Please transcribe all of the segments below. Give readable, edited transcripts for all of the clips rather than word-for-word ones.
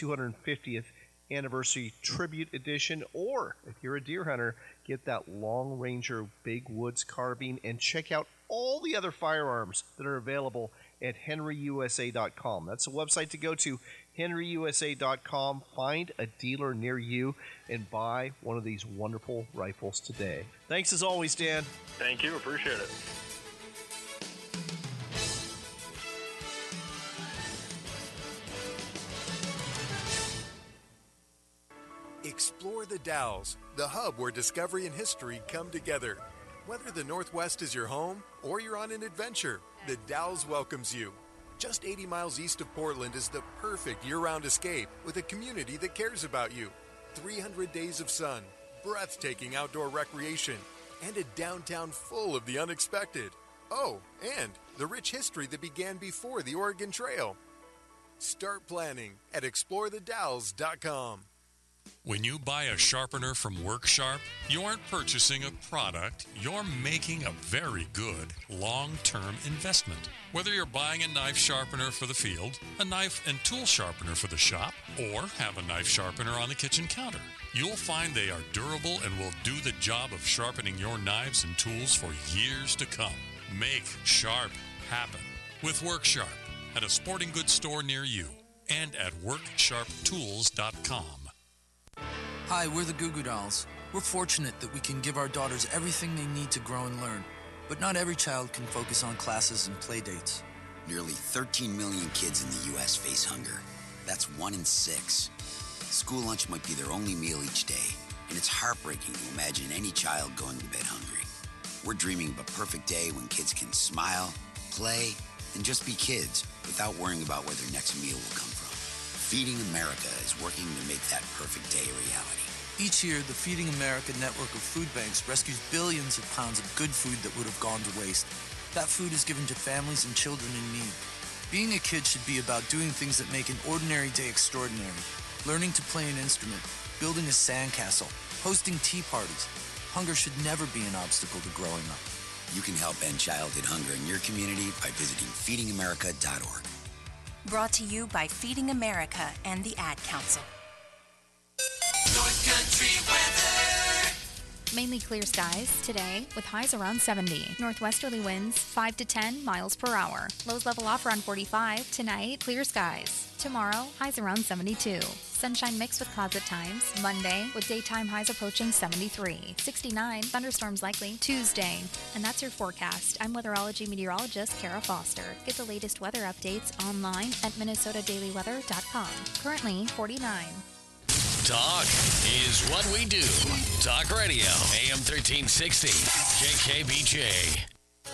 250th Anniversary Tribute Edition, or if you're a deer hunter, get that Long Ranger Big Woods carbine and check out all the other firearms that are available at henryusa.com. That's a website to go to, henryusa.com. Find a dealer near you and buy one of these wonderful rifles today. Thanks as always, Dan. Thank you. Appreciate it. Explore the Dalles, the hub where discovery and history come together. Whether the Northwest is your home or you're on an adventure, the Dalles welcomes you. Just 80 miles east of Portland is the perfect year-round escape with a community that cares about you. 300 days of sun, breathtaking outdoor recreation, and a downtown full of the unexpected. Oh, and the rich history that began before the Oregon Trail. Start planning at explorethedalles.com. When you buy a sharpener from WorkSharp, you aren't purchasing a product, you're making a very good long-term investment. Whether you're buying a knife sharpener for the field, a knife and tool sharpener for the shop, or have a knife sharpener on the kitchen counter, you'll find they are durable and will do the job of sharpening your knives and tools for years to come. Make sharp happen with WorkSharp at a sporting goods store near you and at WorkSharpTools.com. Hi, we're the Goo Goo Dolls. We're fortunate that we can give our daughters everything they need to grow and learn. But not every child can focus on classes and play dates. Nearly 13 million kids in the U.S. face hunger. That's 1 in 6. School lunch might be their only meal each day, and it's heartbreaking to imagine any child going to bed hungry. We're dreaming of a perfect day when kids can smile, play, and just be kids without worrying about where their next meal will come from. Feeding America is working to make that perfect day a reality. Each year, the Feeding America network of food banks rescues billions of pounds of good food that would have gone to waste. That food is given to families and children in need. Being a kid should be about doing things that make an ordinary day extraordinary. Learning to play an instrument, building a sandcastle, hosting tea parties. Hunger should never be an obstacle to growing up. You can help end childhood hunger in your community by visiting feedingamerica.org. Brought to you by Feeding America and the Ad Council. North Country weather. Mainly clear skies today with highs around 70. Northwesterly winds 5 to 10 miles per hour. Lows level off around 45. Tonight, clear skies. Tomorrow, highs around 72. Sunshine mixed with clouds at times. Monday, with daytime highs approaching 73. 69, thunderstorms likely. Tuesday. And that's your forecast. I'm weatherology meteorologist Kara Foster. Get the latest weather updates online at minnesotadailyweather.com. Currently, 49. Talk is what we do. Talk Radio, AM 1360, KKBJ.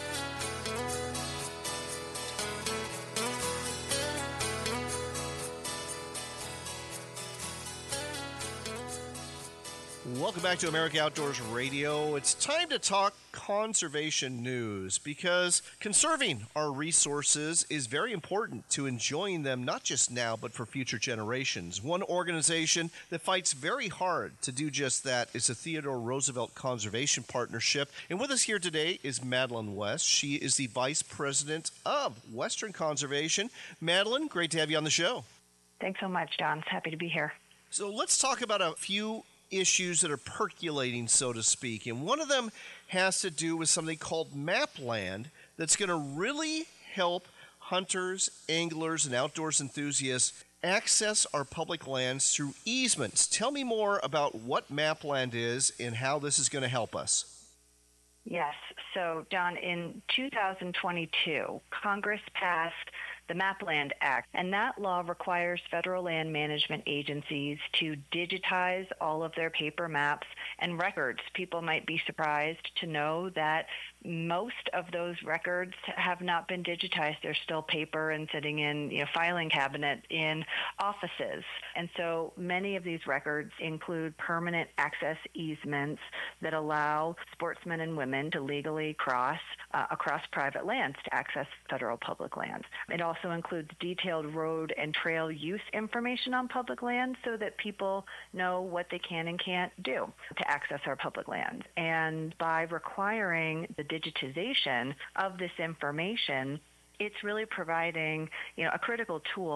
Welcome back to America Outdoors Radio. It's time to talk conservation news because conserving our resources is very important to enjoying them not just now but for future generations. One organization that fights very hard to do just that is the Theodore Roosevelt Conservation Partnership. And with us here today is Madeline West. She is the Vice President of Western Conservation. Madeline, great to have you on the show. Thanks so much, John. Happy to be here. So let's talk about a few issues that are percolating, so to speak. And one of them has to do with something called Mapland that's going to really help hunters, anglers, and outdoors enthusiasts access our public lands through easements. Tell me more about what Mapland is and how this is going to help us. Yes. So, John, in 2022, Congress passed the Mapland Act, and that law requires federal land management agencies to digitize all of their paper maps and records. People might be surprised to know that most of those records have not been digitized. They're still paper and sitting in filing cabinet in offices. And so many of these records include permanent access easements that allow sportsmen and women to legally cross across private lands to access federal public lands. It also includes detailed road and trail use information on public lands so that people know what they can and can't do to access our public lands. And by requiring the digitization of this information, it's really providing a critical tool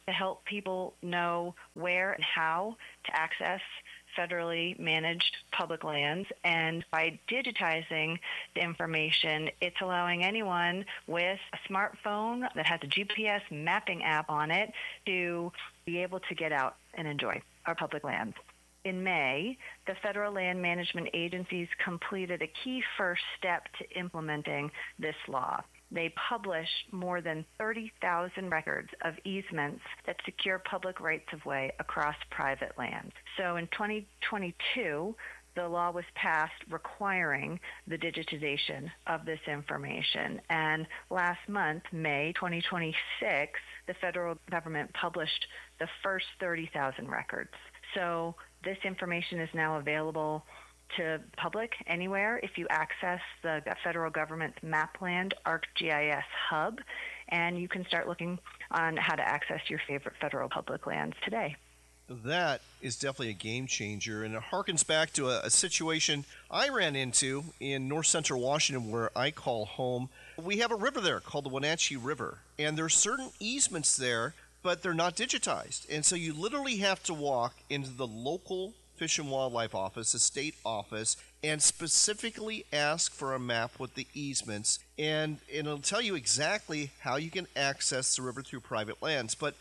to help people know where and how to access federally managed public lands. And by digitizing the information, it's allowing anyone with a smartphone that has a GPS mapping app on it to be able to get out and enjoy our public lands. In May, the federal land management agencies completed a key first step to implementing this law. They published more than 30,000 records of easements that secure public rights-of-way across private lands. So in 2022, the law was passed requiring the digitization of this information. And last month, May 2026, the federal government published the first 30,000 records. So this information is now available to public anywhere if you access the federal government's Mapland ArcGIS hub, and you can start looking on how to access your favorite federal public lands today. That is definitely a game changer, and it harkens back to a situation I ran into in north central Washington where I call home. We have a river there called the Wenatchee River, and there are certain easements there, but they're not digitized. And so you literally have to walk into the local Fish and Wildlife Office, the state office, and specifically ask for a map with the easements, and it'll tell you exactly how you can access the river through private lands. But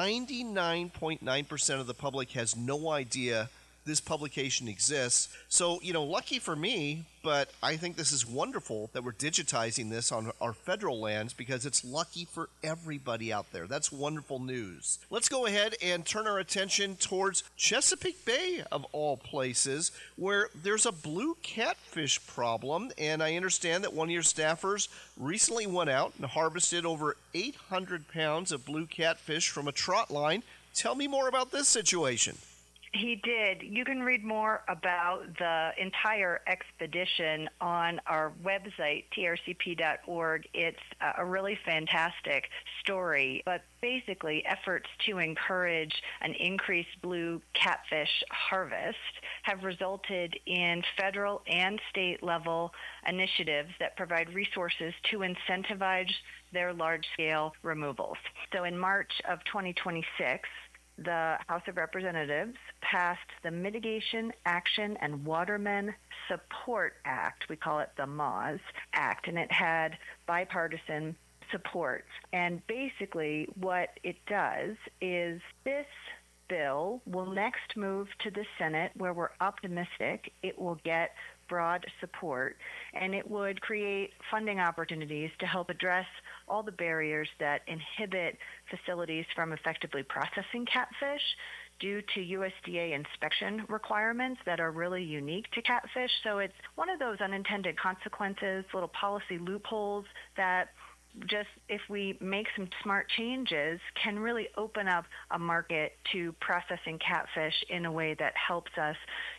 99.9% of the public has no idea this publication exists. So, lucky for me, but I think this is wonderful that we're digitizing this on our federal lands because it's lucky for everybody out there. That's wonderful news. Let's go ahead and turn our attention towards Chesapeake Bay, of all places, where there's a blue catfish problem, and I understand that one of your staffers recently went out and harvested over 800 pounds of blue catfish from a trot line. Tell me more about this situation. He did. You can read more about the entire expedition on our website, trcp.org. It's a really fantastic story, but basically efforts to encourage an increased blue catfish harvest have resulted in federal and state level initiatives that provide resources to incentivize their large-scale removals. So in March of 2026, the House of Representatives passed the Mitigation Action and Watermen Support Act. We call it the MAWS Act, and it had bipartisan support. And basically what it does is this bill will next move to the Senate, where we're optimistic it will get broad support, and it would create funding opportunities to help address all the barriers that inhibit facilities from effectively processing catfish due to USDA inspection requirements that are really unique to catfish. So it's one of those unintended consequences, little policy loopholes that just if we make some smart changes can really open up a market to processing catfish in a way that helps us,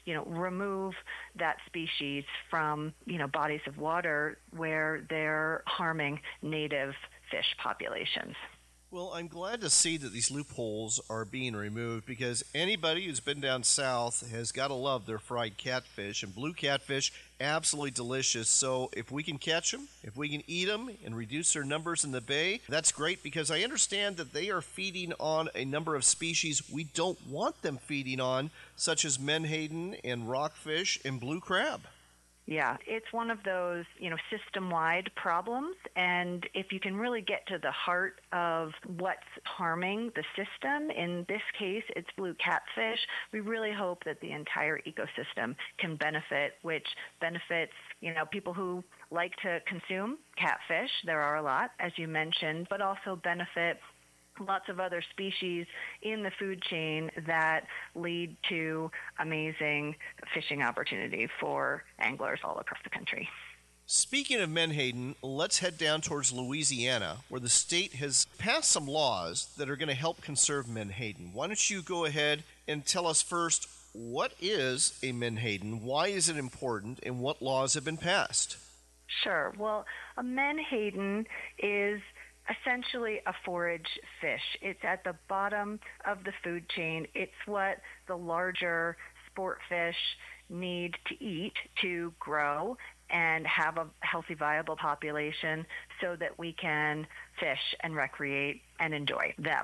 remove that species from, bodies of water where they're harming native fish populations. Well, I'm glad to see that these loopholes are being removed because anybody who's been down south has got to love their fried catfish, and blue catfish, absolutely delicious. So if we can catch them, if we can eat them and reduce their numbers in the bay, that's great because I understand that they are feeding on a number of species we don't want them feeding on, such as menhaden and rockfish and blue crab. Yeah, it's one of those, system-wide problems, and if you can really get to the heart of what's harming the system, in this case, it's blue catfish, we really hope that the entire ecosystem can benefit, which benefits, people who like to consume catfish, there are a lot, as you mentioned, but also benefit lots of other species in the food chain that lead to amazing fishing opportunity for anglers all across the country. Speaking of menhaden, let's head down towards Louisiana, where the state has passed some laws that are going to help conserve menhaden. Why don't you go ahead and tell us first, what is a menhaden, why is it important, and what laws have been passed? Sure. Well, a menhaden is essentially a forage fish. It's at the bottom of the food chain. It's what the larger sport fish need to eat to grow and have a healthy, viable population so that we can fish and recreate and enjoy them.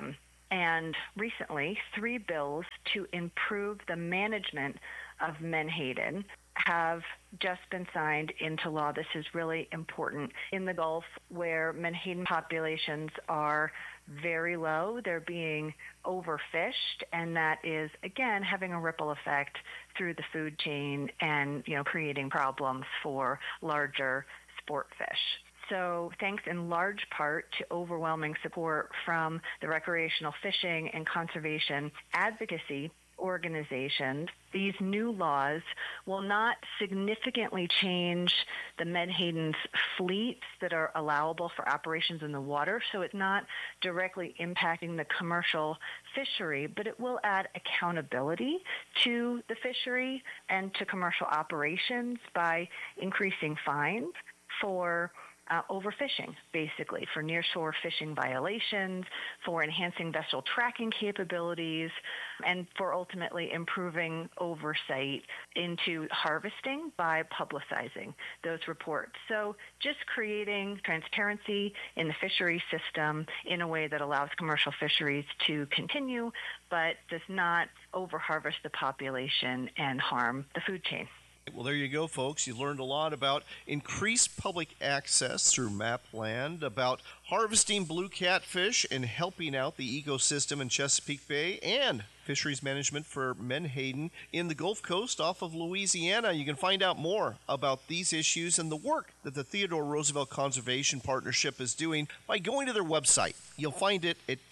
And recently, 3 bills to improve the management of Menhaden have just been signed into law. This is really important. In the Gulf, where Menhaden populations are very low, they're being overfished, and that is, again, having a ripple effect through the food chain and, creating problems for larger sport fish. So thanks in large part to overwhelming support from the recreational fishing and conservation advocacy organizations, these new laws will not significantly change the Menhaden's fleets that are allowable for operations in the water, so it's not directly impacting the commercial fishery, but it will add accountability to the fishery and to commercial operations by increasing fines for overfishing, basically, for nearshore fishing violations, for enhancing vessel tracking capabilities, and for ultimately improving oversight into harvesting by publicizing those reports. So just creating transparency in the fishery system in a way that allows commercial fisheries to continue, but does not overharvest the population and harm the food chain. Well, there you go, folks. You learned a lot about increased public access through MapLand, about harvesting blue catfish and helping out the ecosystem in Chesapeake Bay, and fisheries management for Menhaden in the Gulf Coast off of Louisiana. You can find out more about these issues and the work that the Theodore Roosevelt Conservation Partnership is doing by going to their website. You'll find it at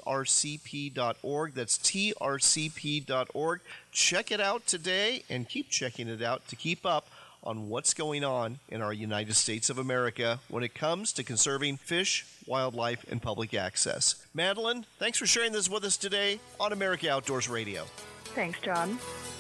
trcp.org. That's trcp.org. Check it out today and keep checking it out to keep up on what's going on in our United States of America when it comes to conserving fish, wildlife, and public access. Madeline, thanks for sharing this with us today on America Outdoors Radio. Thanks, John.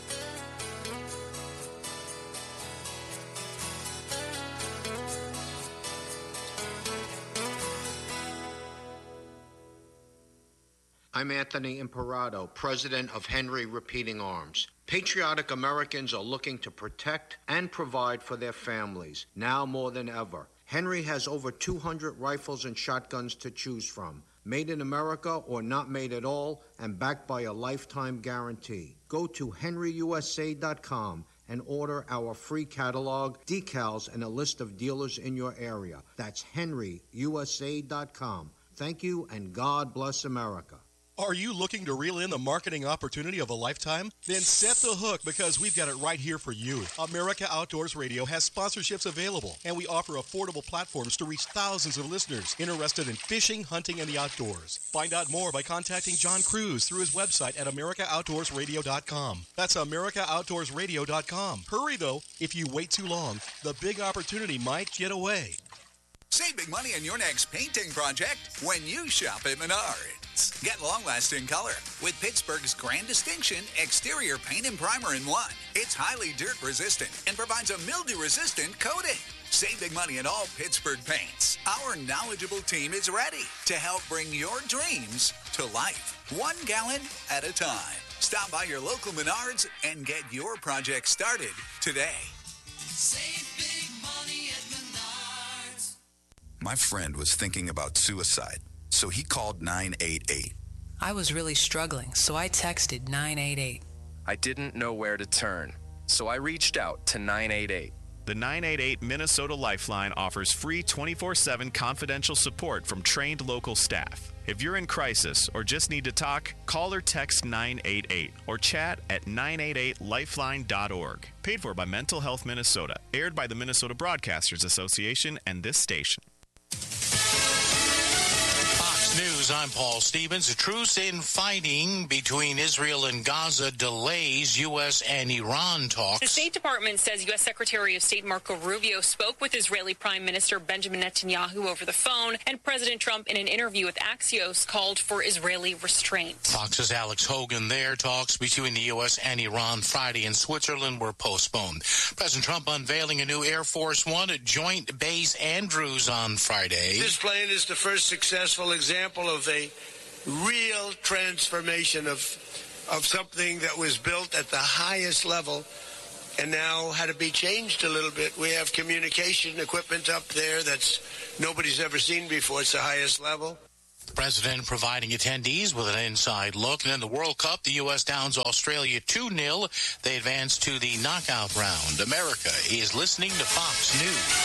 I'm Anthony Imperato, president of Henry Repeating Arms. Patriotic Americans are looking to protect and provide for their families, now more than ever. Henry has over 200 rifles and shotguns to choose from, made in America or not made at all, and backed by a lifetime guarantee. Go to henryusa.com and order our free catalog, decals, and a list of dealers in your area. That's henryusa.com. Thank you, and God bless America. Are you looking to reel in the marketing opportunity of a lifetime? Then set the hook, because we've got it right here for you. America Outdoors Radio has sponsorships available, and we offer affordable platforms to reach thousands of listeners interested in fishing, hunting, and the outdoors. Find out more by contacting John Cruz through his website at AmericaOutdoorsRadio.com. That's AmericaOutdoorsRadio.com. Hurry, though. If you wait too long, the big opportunity might get away. Save big money on your next painting project when you shop at Menards. Get long-lasting color with Pittsburgh's Grand Distinction Exterior Paint and Primer in one. It's highly dirt-resistant and provides a mildew-resistant coating. Save big money on all Pittsburgh paints. Our knowledgeable team is ready to help bring your dreams to life, 1 gallon at a time. Stop by your local Menards and get your project started today. Save big money at Menards. My friend was thinking about suicide, so he called 988. I was really struggling, so I texted 988. I didn't know where to turn, so I reached out to 988. The 988 Minnesota Lifeline offers free 24/7 confidential support from trained local staff. If you're in crisis or just need to talk, call or text 988 or chat at 988lifeline.org. Paid for by Mental Health Minnesota. Aired by the Minnesota Broadcasters Association and this station. News, I'm Paul Stevens. A truce in fighting between Israel and Gaza delays U.S. and Iran talks. The State Department says U.S. Secretary of State Marco Rubio spoke with Israeli Prime Minister Benjamin Netanyahu over the phone, and President Trump, in an interview with Axios, called for Israeli restraint. Fox's Alex Hogan there. Talks between the U.S. and Iran Friday in Switzerland were postponed. President Trump unveiling a new Air Force One at Joint Base Andrews on Friday. This plane is the first successful example of a real transformation of something that was built at the highest level and now had to be changed a little bit. We have communication equipment up there that's nobody's ever seen before. It's the highest level. President providing attendees with an inside look. And in the World Cup, the U.S. downs Australia 2-0. They advance to the knockout round. America is listening to Fox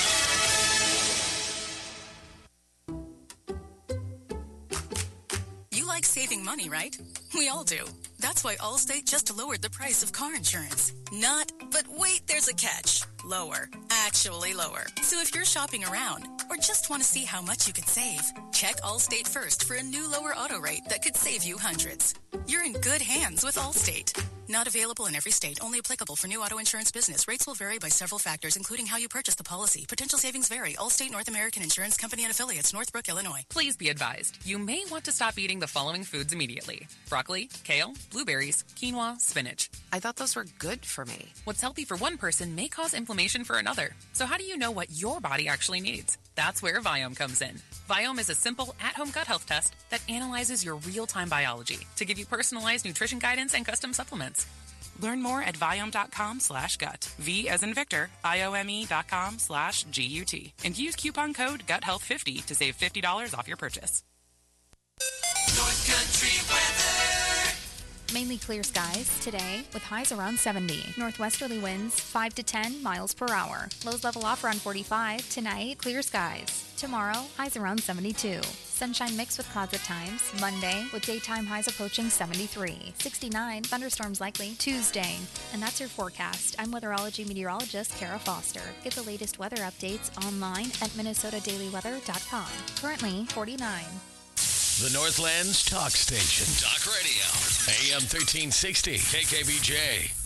News. You like saving money, right? We all do. That's why Allstate just lowered the price of car insurance. Not, but wait, there's a catch. Lower. Actually lower. So if you're shopping around or just want to see how much you could save, check Allstate first for a new lower auto rate that could save you hundreds. You're in good hands with Allstate. Not available in every state. Only applicable for new auto insurance business. Rates will vary by several factors, including how you purchase the policy. Potential savings vary. Allstate North American Insurance Company and Affiliates, Northbrook, Illinois. Please be advised, you may want to stop eating the following foods immediately. Broccoli, kale, blueberries, quinoa, spinach. I thought those were good for me. What's healthy for one person may cause inflammation for another. So how do you know what your body actually needs? That's where Viome comes in. Viome is a simple at-home gut health test that analyzes your real-time biology to give you personalized nutrition guidance and custom supplements. Learn more at Viome.com/gut. V as in Victor, IOME.com/GUT. And use coupon code GUTHEALTH50 to save $50 off your purchase. North Country weather. Mainly clear skies today with highs around 70. Northwesterly winds 5 to 10 miles per hour. Lows level off around 45. Tonight, clear skies. Tomorrow, highs around 72. Sunshine mixed with clouds at times. Monday, with daytime highs approaching 73. 69, thunderstorms likely. Tuesday. And that's your forecast. I'm weatherology meteorologist Kara Foster. Get the latest weather updates online at minnesotadailyweather.com. Currently, 49. The Northland's talk station. Talk radio. AM 1360. KKBJ.